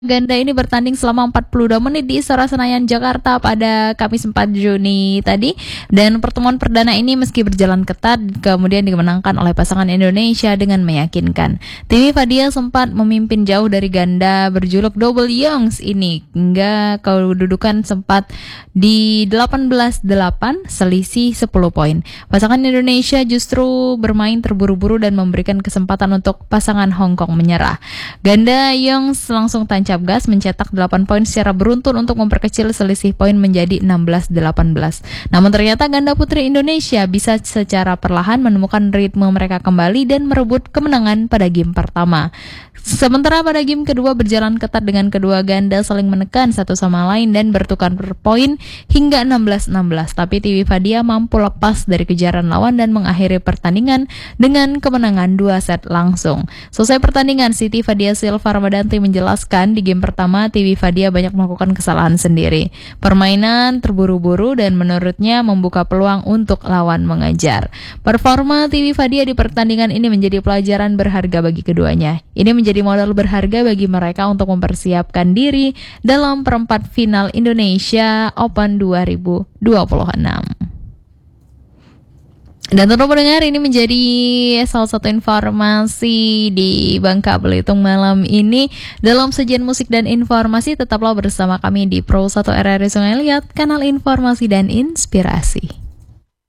ganda ini bertanding selama 42 menit di Istora Senayan, Jakarta pada Kamis 4 Juni tadi. Dan pertemuan perdana ini meski berjalan ketat, kemudian dimenangkan oleh pasangan Indonesia dengan meyakinkan. Tim Fadia sempat memimpin jauh dari ganda berjuluk Double Youngs ini hingga kedudukan sempat di 18-8, selisih 10 poin. Pasangan Indonesia justru bermain terburu-buru dan memberikan kesempatan untuk pasangan Hong Kong menyerah. Ganda Youngs langsung tancap gas mencetak 8 poin secara beruntun untuk memperkecil selisih poin menjadi 16-18. Namun ternyata ganda putri Indonesia bisa secara perlahan menemukan ritme mereka kembali dan merebut kemenangan pada game pertama. Sementara pada game kedua berjalan ketat dengan kedua ganda saling menekan satu sama lain dan bertukar poin hingga 16-16. Tapi TV Fadia mampu lepas dari kejaran lawan dan mengakhiri pertandingan dengan kemenangan 2 set langsung. Selesai pertandingan, Siti Fadia Silva Ramadanti menjelaskan di game pertama TV Fadia banyak melakukan kesalahan sendiri. Permainan terburu-buru dan menurutnya membuka peluang untuk lawan mengejar. Performa TV Fadia di pertandingan ini menjadi pelajaran berharga bagi keduanya. Ini menjadi modal berharga bagi mereka untuk mempersiapkan diri dalam perempat final Indonesia Open 2026. Dan tentu pendengar, ini menjadi salah satu informasi di Bangka Belitung malam ini. Dalam sajian musik dan informasi, tetaplah bersama kami di Pro 1 RRI Sungai Liat, kanal informasi dan inspirasi.